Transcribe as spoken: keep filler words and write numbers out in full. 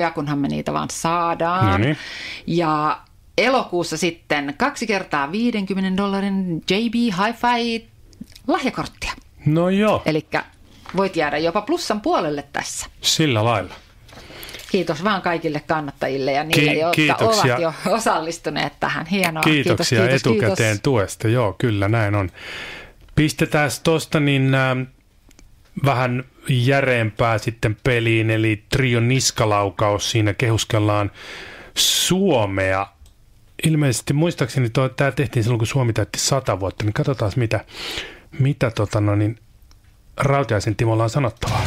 kunhan me niitä vaan saadaan. No niin. Ja elokuussa sitten kaksi kertaa viidenkymmenen dollarin J B Hi-Fi lahjakorttia. No joo. Elikkä voit jäädä jopa plussan puolelle tässä. Sillä lailla. Kiitos vaan kaikille kannattajille ja niille, Ki- jotka kiitoksia. ovat jo osallistuneet tähän. Hienoa. Kiitoksia kiitos, kiitos, etukäteen kiitos. tuesta. Joo, kyllä näin on. Pistetään tuosta niin äh, vähän järeempää sitten peliin, eli Trio niskalaukaus. Siinä kehuskellaan Suomea. Ilmeisesti muistaakseni tämä tehtiin silloin, kun Suomi täytti sata vuotta, niin katsotaan mitä, mitä tota no niin, Rautiaisen Timolla on sanottavaa.